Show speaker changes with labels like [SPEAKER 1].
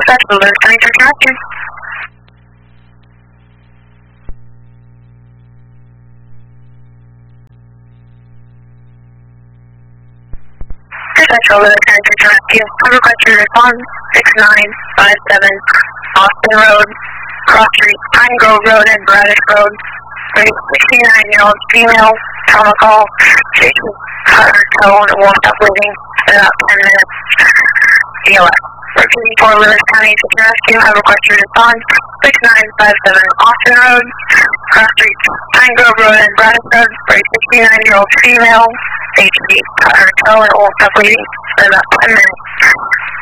[SPEAKER 1] Dispatch, Lewis County Search and Rescue. Dispatch, Lewis County Search and Rescue. I request your response 6957 Austin Road, Cross Street, Pine Grove Road, and Braddock Road. 69-year-old female, trauma call, Jason cut her toe and won't stop bleeding in about 10 minutes. ELS. Repeating for Lewis County Search and Rescue, I request your response 6957 Austin Road, Cross Street, Pine Grove Road, and Braddock Road. For a 69-year-old female, HB cut her toe and won't stop bleeding in about 10 minutes.